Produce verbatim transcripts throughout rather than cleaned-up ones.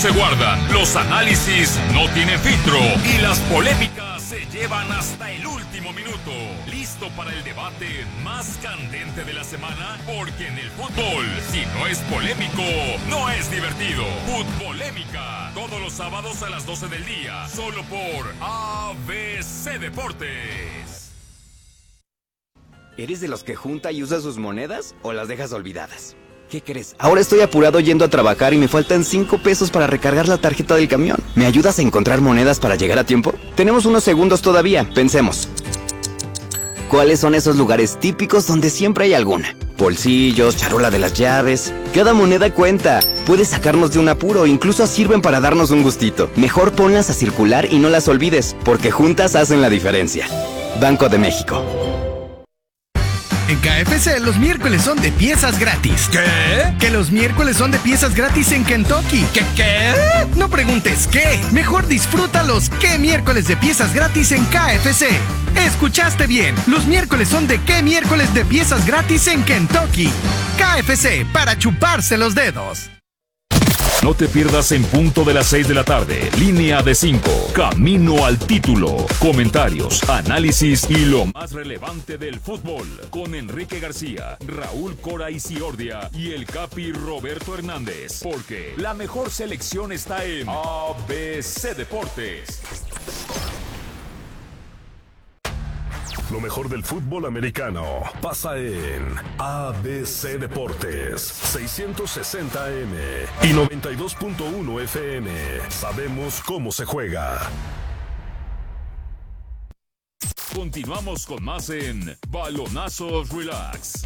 Se guardan, los análisis no tienen filtro y las polémicas se llevan hasta el último minuto. Listo para el debate más candente de la semana, porque en el fútbol, si no es polémico, no es divertido. Futbolémica, todos los sábados a las doce del día, solo por A B C Deportes. ¿Eres de los que junta y usa sus monedas o las dejas olvidadas? ¿Qué crees? Ahora estoy apurado yendo a trabajar y me faltan cinco pesos para recargar la tarjeta del camión. ¿Me ayudas a encontrar monedas para llegar a tiempo? Tenemos unos segundos todavía, pensemos. ¿Cuáles son esos lugares típicos donde siempre hay alguna? Bolsillos, charola de las llaves. Cada moneda cuenta. Puede sacarnos de un apuro, incluso sirven para darnos un gustito. Mejor ponlas a circular y no las olvides, porque juntas hacen la diferencia. Banco de México. En K F C los miércoles son de piezas gratis. ¿Qué? Que los miércoles son de piezas gratis en Kentucky. ¿Qué qué? No preguntes qué. Mejor disfruta los qué miércoles de piezas gratis en K F C. Escuchaste bien. Los miércoles son de qué miércoles de piezas gratis en Kentucky. K F C, para chuparse los dedos. No te pierdas en punto de las seis de la tarde. Línea de cinco. Camino al título. Comentarios, análisis y lo más relevante del fútbol. Con Enrique García, Raúl Cora Isiordia y el Capi Roberto Hernández. Porque la mejor selección está en A B C Deportes. Lo mejor del fútbol americano pasa en A B C Deportes, seiscientos sesenta A M y noventa y dos punto uno F M. Sabemos cómo se juega. Continuamos con más en Balonazos Relax.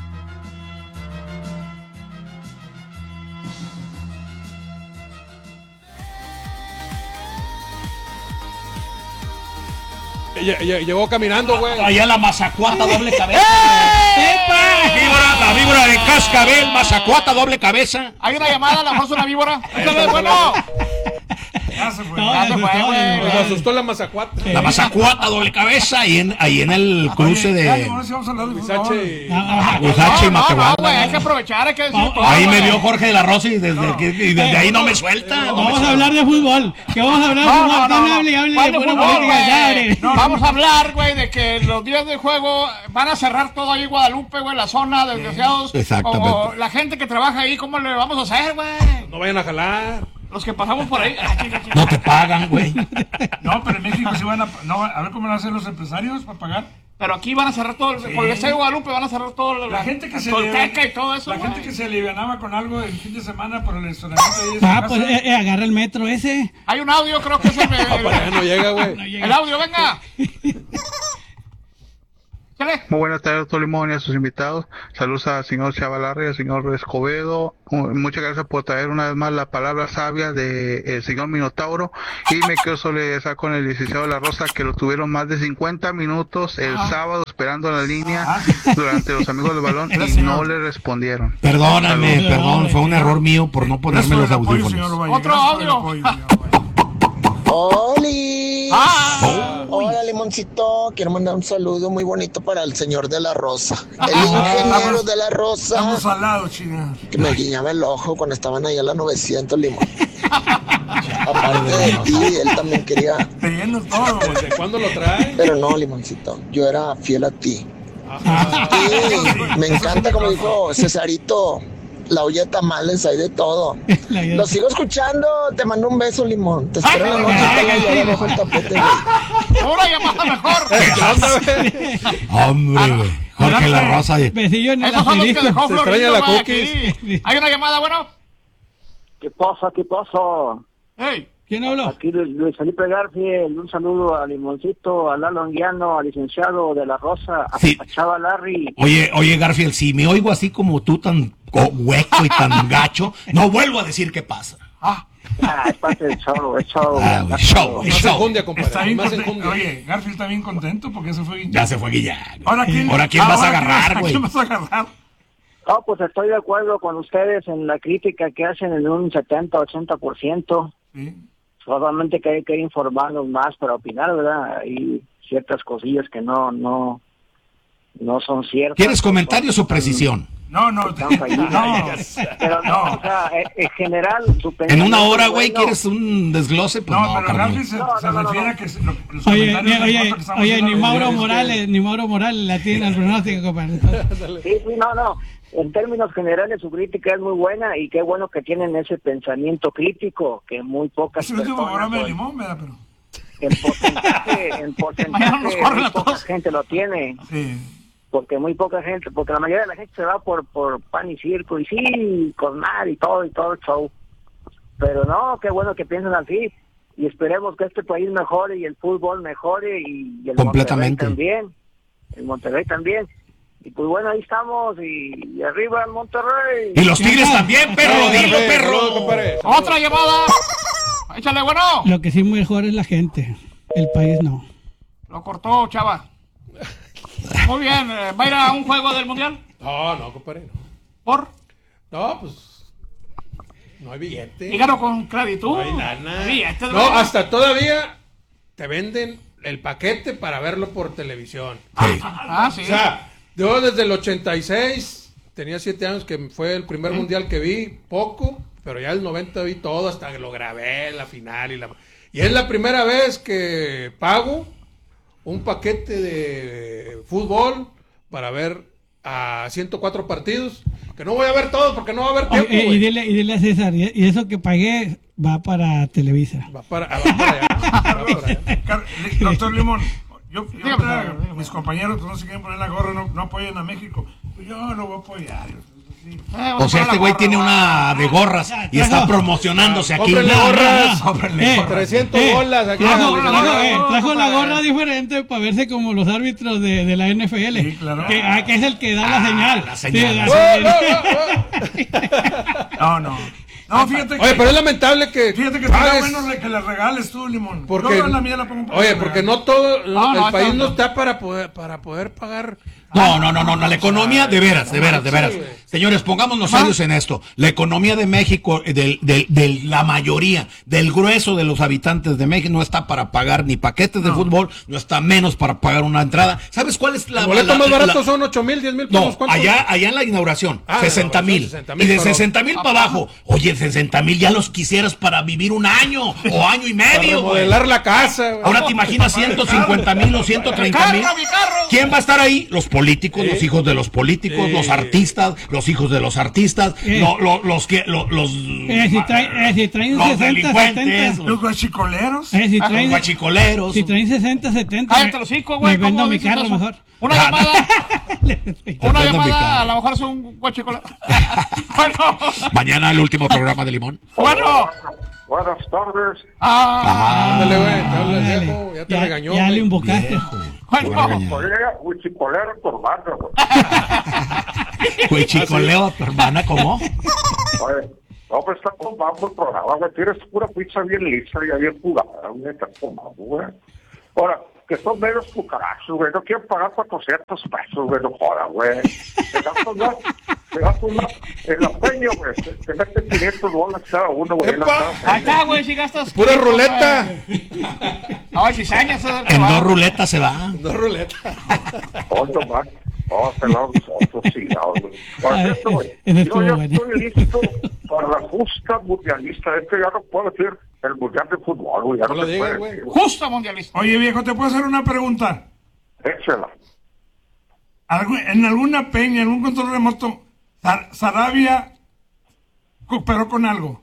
Llegó caminando, güey. Allá la mazacuata doble cabeza. ¡Epa! Víbora, la víbora de cascabel, mazacuata doble cabeza. Hay una llamada, a lo mejor es una víbora. Bueno. Ya se fue. No, ya se fue, güey. Nos asustó la mazacuata. La mazacuata doble cabeza ahí en, ahí en el cruce de Huizache Huizache y Matehuala. No, güey, hay que aprovechar, hay que decir todo. Ahí me vio Jorge de la Rosa y desde, que, y desde ahí no me suelta. No Vamos me a hablar de fútbol. Que vamos a hablar de fútbol. No, no, no. Hable, hable de pura fútbol, política. Ya, güey? abre. No, Vamos a hablar, güey, de que los días de juego van a cerrar todo ahí Guadalupe, güey, la zona, desgraciados. Exactamente. O la gente que trabaja ahí, ¿cómo le vamos a hacer, güey? No vayan a jalar. Los que pasamos por ahí. No te pagan, güey. No, pero en México sí van a... No, a ver cómo van a hacer los empresarios para pagar. Pero aquí van a cerrar todo, el, sí. Por el estadio de Guadalupe van a cerrar todo. La, la gente que se Tolteca y todo eso. La güey. gente que se alivianaba con algo el fin de semana por el restaurante de Ah, pues eh, eh, agarra el metro ese. Hay un audio, creo que es el... el, el no llega, güey. No el audio, venga. Muy buenas tardes, doctor Limón y a sus invitados. Saludos al señor Chavalarri, al señor Escobedo. Muchas gracias por traer una vez más la palabra sabia del señor Minotauro. Y me quiero solidarizar con el licenciado de la Rosa, que lo tuvieron más de cincuenta minutos el ah. sábado esperando la línea ah. durante los amigos del balón y no le respondieron. Perdóname, Saludos. perdón, fue un error mío por no ponerme los audífonos. Otro audio. ¡Oli! Ah. Oh. Hola, Limoncito. Quiero mandar un saludo muy bonito para el señor de la Rosa. El ingeniero de la Rosa. Estamos al lado, China. Que me guiñaba el ojo cuando estaban allá a las novecientos, Limón. Aparte de ti, él también quería. Pidiendo todo. ¿Desde cuándo lo trae? Pero no, Limoncito. Yo era fiel a ti. Sí, me encanta como dijo Cesarito. La olla de tamales, hay de todo. Lo sigo escuchando. Te mando un beso, Limón. Te espero en la noche. Te la llave bajo el tapete, güey. Ahora llamada mejor. Hombre, güey. Jorge La Rosa. Besillo en el Esos son los que dejó Florito, la güey, cookies. aquí. Hay una llamada, bueno. ¿Qué pasa? ¿Qué pasa? Hey. ¿Quién habló? Aquí Luis Felipe Garfield, un saludo a Limoncito, a Lalo Anguiano, al licenciado de la Rosa, a, sí. a Chava Larry. Oye, oye Garfield, si me oigo así como tú tan hueco y tan gacho, no vuelvo a decir qué pasa. Ah, ah es parte del show, es show. Ah, es show, es show. Enjundia, compadre. Está bien Más contento. enjundia. Oye, Garfield está bien contento porque se fue Guillán. Ya se fue Guillán. Ahora quién, ¿Ahora quién ah, vas a ahora agarrar, güey? ¿Quién vas a agarrar? No, pues estoy de acuerdo con ustedes en la crítica que hacen en un setenta, ochenta por ciento. Sí. Solamente que hay que informarnos más para opinar, ¿verdad? Hay ciertas cosillas que no no no son ciertas. ¿Quieres comentarios o precisión? No, no, están fallidos. no. Pero no, o sea, en general... Su En una hora, es güey, bueno. ¿quieres un desglose? Pues No, no, pero carnal. Rafi se, No, se no, no, refiere no. a que lo- los Oye, comentarios ni, de oye, foto que estamos oye, haciendo ni los Mauro videos, Morales, ni Mauro Morales la tiene al pronóstico, compadre. Sí, sí, no, no. En términos generales su crítica es muy buena y qué bueno que tienen ese pensamiento crítico que muy pocas Es el último personas... programa de pues, limón, ¿verdad? Pero... en porcentaje, en Mañana nos porcentaje corren muy a poca todos. gente lo tiene. Sí. Porque muy poca gente, porque la mayoría de la gente se va por por pan y circo y sí, con mar y todo y todo el show. Pero no, qué bueno que piensen así y esperemos que este país mejore y el fútbol mejore y, y el Completamente. Monterrey también. El Monterrey también. Y pues bueno, ahí estamos y, y arriba el Monterrey. Y los Tigres también, perro, dilo, perro. Otra llamada. Échale, bueno. Lo que sí mejor es la gente, el país no. Lo cortó, chava. Muy bien, eh, ¿va a ir a un juego del Mundial? No, no, compadre, no. ¿Por? No, pues. No hay billete. Dígalo con claritud. No hay lana. Billete, No, ¿verdad? hasta todavía te venden el paquete para verlo por televisión. Ah, sí. O sea, yo desde el ochenta y seis, tenía siete años, que fue el primer mundial que vi, poco, pero ya el noventa vi todo, hasta que lo grabé, la final y la... Y es la primera vez que pago un paquete de fútbol para ver a ciento cuatro partidos, que no voy a ver todos porque no va a haber tiempo, Oye, y, güey. dile, y dile a César, y, y eso que pagué va para Televisa. Va para, va para allá, va para allá. Car- Li- Doctor Limón, yo, yo ahorita, mis compañeros pues, no se quieren poner la gorra, no, no apoyan a México. Pues yo lo voy a apoyar. Sí. O sea, este güey tiene una de gorras y está promocionándose aquí. Cómprenle No, no, gorras. no, cómprenle Eh, gorras. trescientos Eh, bolas aquí. Trajo, Ah, trajo, no, eh, no, trajo no, la no, gorra diferente para verse como los árbitros de, de la N F L. Sí, claro. que, ah, que es el que da la señal. la señal. Sí, la Oh, señal. No, no. No, fíjate que... Oye, pero es lamentable que Fíjate que estaría pagues, bueno le- que le regales tú, Limón. porque, Yo en la mía la pongo para oye, que porque regales. no todo, No, el no, país no, no no. está para poder, para poder pagar. No, no, no, no, no, la economía, de veras, de veras, de veras. Sí, güey. Señores, pongámonos serios en esto. La economía de México, eh, del, del, de la mayoría, del grueso de los habitantes de México, no está para pagar ni paquetes de fútbol, no está menos para pagar una entrada. ¿Sabes cuál es la... El boleto la- más la- barato son ocho mil, diez mil pesos. No, ¿cuánto? allá, allá en la inauguración, Ah, sesenta mil. sesenta Y mil, de pero- sesenta mil para abajo. Oye, sesenta mil ya los quisieras para vivir un año o año y Para medio, güey. remodelar la casa, güey. Ahora te imaginas ciento cincuenta mil o ciento treinta mil. ¿Quién va a estar ahí? Los políticos, los hijos de los políticos, Sí. los artistas, los hijos de los artistas, Sí. lo- lo- los que los, los, Eh, si, trae, eh, si traen los sesenta, delincuentes, setenta. Los guachicoleros. Eh, si los traen, guachicoleros. si traen sesenta, setenta. Cállate me- los hocico, güey. me vendo ¿Cómo mi dices carro eso? mejor. Una llamada, una Vendo mi llamada, carro. a lo mejor es un guachicolero. Bueno, Mañana el último programa de Limón. bueno. Buenas tardes. Ah, Ándale, güey, te habla el Dale. viejo, ya te Ya- regañó. ya güey. le invocaste. bueno. Colega, huichicolero tu hermano, güey. Güey, chicoleo a tu hermana, ¿cómo? Oye, no, pues está tomando el programa, güey. Tienes pura pizza bien lisa y bien jugada, güey. Está tomando, güey. Ahora, que son medios cucarachos, güey. No quieren pagar cuatrocientos pesos, güey. No joda, güey. Te gastas una, te gastas una, en la peña, güey. Te, te meten quinientos bolas cada uno, güey. en la ¡Epa! casa. Ahí está, güey, si gastas. Pura ruleta. Ay, cizañas. En dos ruletas se va. Dos ruletas. Oye, man. Oh, se la nosotros, sí, no, güey. Por Ah, cierto, güey. ese Yo estuvo ya bueno. estoy listo para la justa mundialista. Este ya no puedo decir el mundial de fútbol, güey. Ya No no, lo se digas, puede güey. decir. Justo mundialista. Oye, viejo, ¿te puedo hacer una pregunta? Échela. Algu- En alguna peña, en un control remoto, Sar- Sarabia cooperó con algo.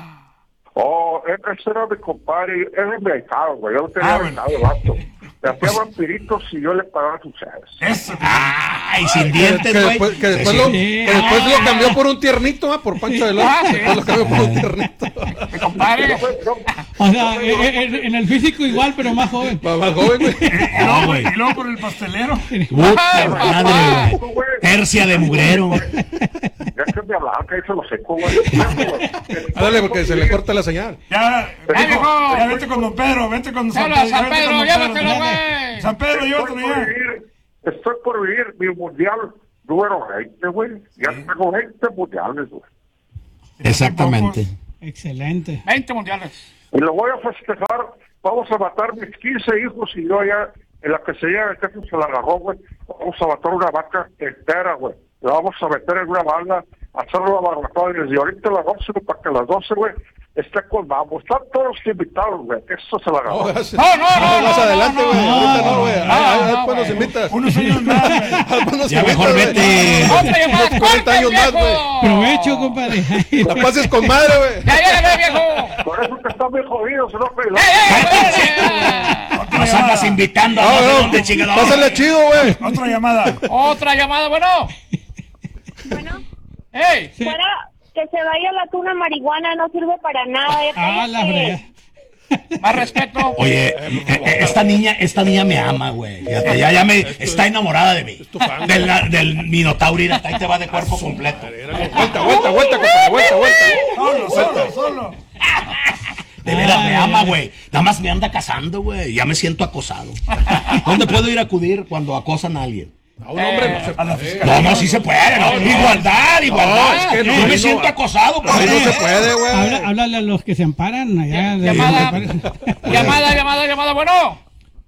Oh, ese era mi compadre. Era mi ahijado, güey. Yo no tenía Ah, bueno. ahijado, vato. Me hacía vampiritos y yo le pagaba sus chaves. Eso. Ay, sin Que, dientes, que güey. después, que después, Sí, lo, sí. que después lo cambió por un tiernito, ¿ah? Por Pancho de López. Ah, sí. Después lo cambió por un tiernito. Mi compadre. O sea, eh, eh, en el físico igual, pero más joven. Más más joven, güey. Y No, luego, güey. y luego con el pastelero. Puta madre, güey. Tercia de mugrero. Ya que me hablaba, que se lo seco, güey. Ándale, porque se le corta la señal. Ya, Ya, viejo, viejo. ya vete con Don Pedro, vete con San Habla, Pedro. San vete con Pedro, Don llévatelo, Pedro. güey. San Pedro, Estoy llévatelo por ya. vivir, estoy por vivir mi mundial número veinte, güey. Ya tengo veinte mundiales, güey. Exactamente. Excelente. veinte mundiales. Y lo voy a festejar. Vamos a matar mis quince hijos y yo ya, en la que se llega el jefe se la agarró, güey. Vamos a matar una vaca entera, güey. le vamos a meter en una banda, a hacer una barbacoa desde ahorita a las doce, para que a las doce, güey, esté con vamos. Están todos los invitados, güey, eso se la ganó. No, no, no, más adelante, güey, ahorita no, güey, después nos invitas. Unos años más, ya mejor vete. Otra llamada, cuarenta años más, güey. Provecho, compadre. La pases con madre, güey. Ya, ya, ya, viejo. Por eso que están bien jodidos, ¿no? Nos andas invitando a no, no, dónde, chingado. Pásale chido, güey. Otra llamada. Otra llamada, bueno. Bueno. ¡Ey! Fuera que se vaya la tuna marihuana, no sirve para nada. Eh, ah, la frega. Más respeto. Oye, esta niña, esta niña me ama, güey. Ya, ya, ya me está enamorada de mí. Del, del Minotauro, y ahí te va de cuerpo completo. Vuelta, vuelta, vuelta, vuelta, vuelta, vuelta. Solo, solo, solo. De veras me ama, güey. Nada más me anda casando, güey. Ya me siento acosado. ¿Dónde puedo ir a acudir cuando acosan a alguien? A un hombre no se puede. No, no, sí se puede. No, no, igualdad, igualdad. No, es que no, yo me no, siento acosado. No, no se puede, güey. Habla, háblale a los que se amparan allá. De, llamada, de, de, llamada, llamada, llamada, bueno.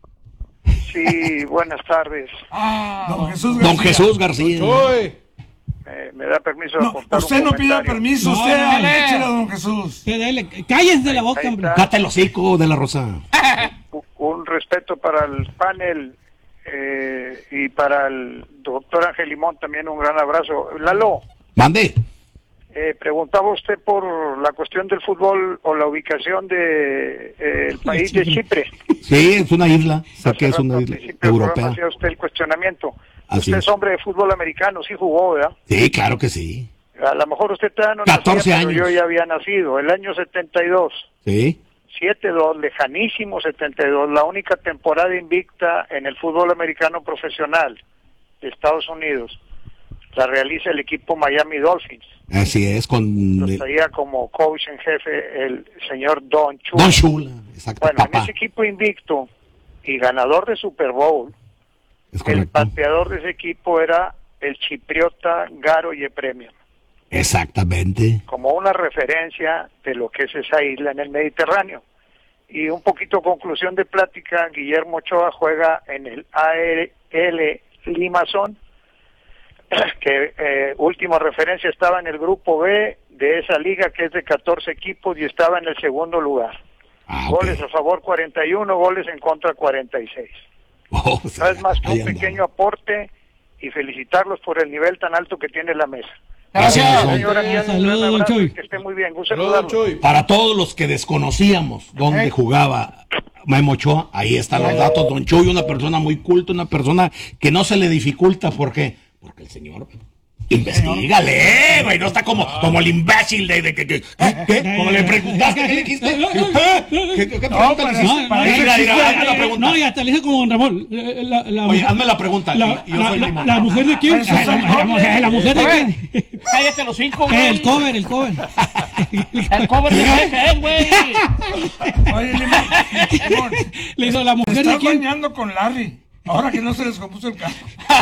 Sí, buenas tardes. Ah, don Jesús García. Don Jesús García. Eh, ¿Me da permiso de no, aportar usted un no pida permiso, no, usted dale. échale a don Jesús. Cállense de la boca, hombre. Cate el hocico de la Rosa. Un respeto para el panel eh, y para el doctor Ángel Limón también un gran abrazo. Lalo. Mande. Eh, preguntaba usted por la cuestión del fútbol o la ubicación de eh, el país de Chipre. Sí, es una isla. O sea, que es una isla europea. Hacía usted el cuestionamiento. Así usted es. es hombre de fútbol americano, sí jugó, ¿verdad? Sí, claro que sí. A lo mejor usted todavía no catorce nacía, años. pero yo ya había nacido. El año setenta y dos. Sí. siete dos, lejanísimo setenta y dos, la única temporada invicta en el fútbol americano profesional de Estados Unidos. La realiza el equipo Miami Dolphins. Así es, con... Lo traía como coach en jefe el señor Don Shula. Don Shula, exacto. Bueno, papá. en ese equipo invicto y ganador de Super Bowl, el pateador de ese equipo era el chipriota Garo Yepremian. Exactamente. Como una referencia de lo que es esa isla en el Mediterráneo. Y un poquito conclusión de plática, Guillermo Ochoa juega en el A L Limassol, que eh, última referencia estaba en el grupo B de esa liga que es de catorce equipos y estaba en el segundo lugar. Ah, goles okay. a favor cuarenta y uno, goles en contra cuarenta y seis. Oh, no es más que un pequeño aporte y felicitarlos por el nivel tan alto que tiene la mesa. Gracias. Señora, Gracias. Saludos, don Chuy. que esté muy bien. Gusto Saludos, saludarlo. Chuy. Para todos los que desconocíamos dónde jugaba Memo Ochoa, ahí están los datos. Don Chuy, una persona muy culta, una persona que no se le dificulta. ¿Por qué? Porque el señor... Investígale, güey, no está como, como el imbécil de, de que, que, ¿qué? Como le preguntaste, ¿qué dijiste? ¿Qué, qué, qué pregunta le hiciste? Mira, mira, hazme la pregunta. No, y hasta le hice como don Ramón. La, la, Oye, hazme la pregunta. La, y yo soy la, Limón. la mujer de quién? La, la, la, la mujer de quién? Cállate los cinco, güey. El cover, el cover. El cover de qué es, güey. Oye, Limón, Limón, le hizo la mujer te de estás quién. bañando con Larry. Ahora que no se les compuso el carro.